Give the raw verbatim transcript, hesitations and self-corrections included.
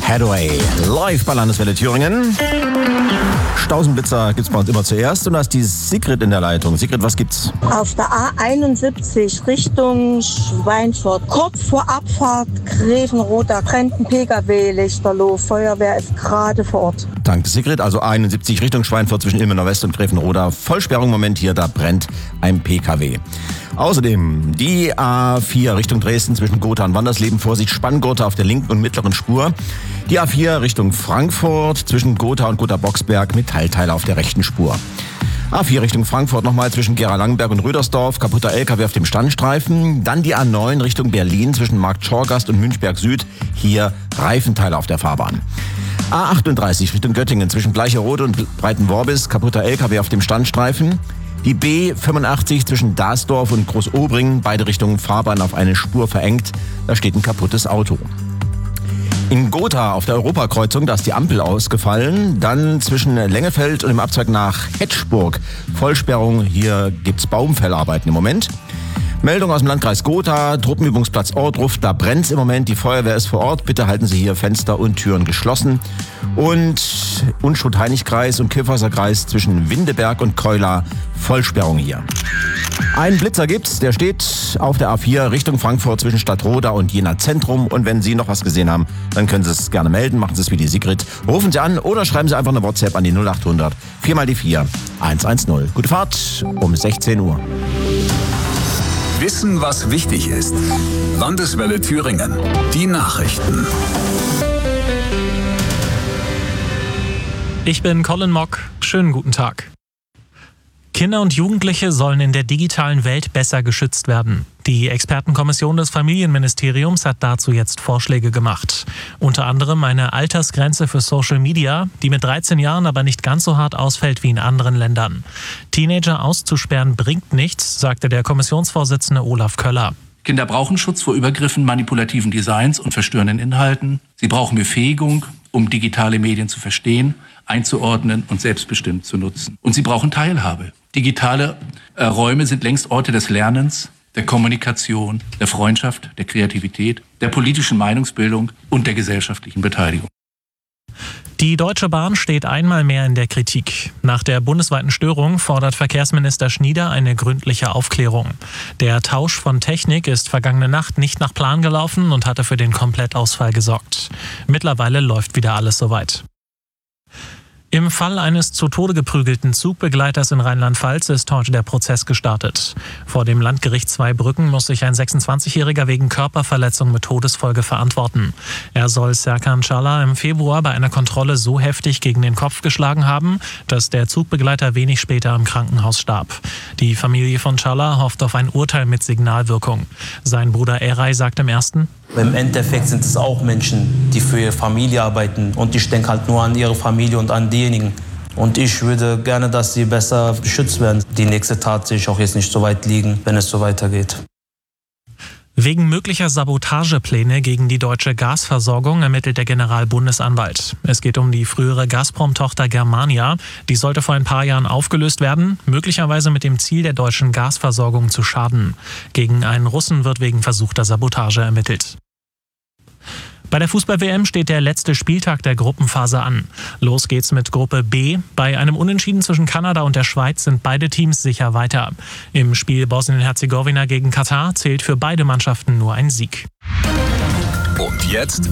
Hathaway, live bei Landeswelle Thüringen. Stausenblitzer gibt's bei uns immer zuerst und da ist die Sigrid in der Leitung. Sigrid, was gibt's? Auf der A einundsiebzig Richtung Schweinfurt, kurz vor Abfahrt Grevenroth, da brennt ein P K W lichterloh. Feuerwehr ist gerade vor Ort. Danke, Sigrid. Also A einundsiebzig Richtung Schweinfurt zwischen Ilmenau West und Grevenroda. Vollsperrung im Moment hier, da brennt ein P K W. Außerdem die A vier Richtung Dresden zwischen Gotha und Wandersleben. Vorsicht, Spanngurte auf der linken und mittleren Spur. Die A vier Richtung Frankfurt zwischen Gotha und Gotha-Boxberg. Metallteile auf der rechten Spur. A vier Richtung Frankfurt nochmal zwischen Gera-Langenberg und Rödersdorf. Kaputter L K W auf dem Standstreifen. Dann die A neun Richtung Berlin zwischen Markt-Schorgast und Münchberg Süd. Hier Reifenteile auf der Fahrbahn. A achtunddreißig Richtung Göttingen zwischen Bleicherode und Breitenworbis. Kaputter L K W auf dem Standstreifen. Die B fünfundachtzig zwischen Dasdorf und Großobringen, beide Richtungen Fahrbahn auf eine Spur verengt. Da steht ein kaputtes Auto. In Gotha auf der Europakreuzung, da ist die Ampel ausgefallen. Dann zwischen Lengefeld und dem Abzweig nach Hetschburg. Vollsperrung, hier gibt's Baumfellarbeiten im Moment. Meldung aus dem Landkreis Gotha, Truppenübungsplatz Ohrdruf, da brennt's im Moment, die Feuerwehr ist vor Ort. Bitte halten Sie hier Fenster und Türen geschlossen. Und Unschuld-Heinig-Kreis und Kirchhäuser-Kreis zwischen Windeberg und Keula, Vollsperrung hier. Einen Blitzer gibt's, der steht auf der A vier Richtung Frankfurt zwischen Stadtroda und Jena Zentrum. Und wenn Sie noch was gesehen haben, dann können Sie es gerne melden, machen Sie es wie die Sigrid. Rufen Sie an oder schreiben Sie einfach eine WhatsApp an die null achthundert vier mal die vier hundertzehn. Gute Fahrt um sechzehn Uhr. Wissen, was wichtig ist. Landeswelle Thüringen. Die Nachrichten. Ich bin Colin Mock. Schönen guten Tag. Kinder und Jugendliche sollen in der digitalen Welt besser geschützt werden. Die Expertenkommission des Familienministeriums hat dazu jetzt Vorschläge gemacht. Unter anderem eine Altersgrenze für Social Media, die mit dreizehn Jahren aber nicht ganz so hart ausfällt wie in anderen Ländern. Teenager auszusperren bringt nichts, sagte der Kommissionsvorsitzende Olaf Köller. Kinder brauchen Schutz vor Übergriffen, manipulativen Designs und verstörenden Inhalten. Sie brauchen Befähigung, um digitale Medien zu verstehen, einzuordnen und selbstbestimmt zu nutzen. Und sie brauchen Teilhabe. Digitale äh, Räume sind längst Orte des Lernens, der Kommunikation, der Freundschaft, der Kreativität, der politischen Meinungsbildung und der gesellschaftlichen Beteiligung. Die Deutsche Bahn steht einmal mehr in der Kritik. Nach der bundesweiten Störung fordert Verkehrsminister Schnieder eine gründliche Aufklärung. Der Tausch von Technik ist vergangene Nacht nicht nach Plan gelaufen und hatte für den Komplettausfall gesorgt. Mittlerweile läuft wieder alles soweit. Im Fall eines zu Tode geprügelten Zugbegleiters in Rheinland-Pfalz ist heute der Prozess gestartet. Vor dem Landgericht Zweibrücken muss sich ein sechsundzwanzigjähriger wegen Körperverletzung mit Todesfolge verantworten. Er soll Serkan Çağlar im Februar bei einer Kontrolle so heftig gegen den Kopf geschlagen haben, dass der Zugbegleiter wenig später im Krankenhaus starb. Die Familie von Çağlar hofft auf ein Urteil mit Signalwirkung. Sein Bruder Eray sagt im Ersten: Im Endeffekt sind es auch Menschen, die für ihre Familie arbeiten. Und ich denke halt nur an ihre Familie und an diejenigen. Und ich würde gerne, dass sie besser beschützt werden. Die nächste Tat sehe ich auch jetzt nicht so weit liegen, wenn es so weitergeht. Wegen möglicher Sabotagepläne gegen die deutsche Gasversorgung ermittelt der Generalbundesanwalt. Es geht um die frühere Gazprom-Tochter Germania. Die sollte vor ein paar Jahren aufgelöst werden, möglicherweise mit dem Ziel, der deutschen Gasversorgung zu schaden. Gegen einen Russen wird wegen versuchter Sabotage ermittelt. Bei der Fußball-W M steht der letzte Spieltag der Gruppenphase an. Los geht's mit Gruppe B. Bei einem Unentschieden zwischen Kanada und der Schweiz sind beide Teams sicher weiter. Im Spiel Bosnien-Herzegowina gegen Katar zählt für beide Mannschaften nur ein Sieg. Und jetzt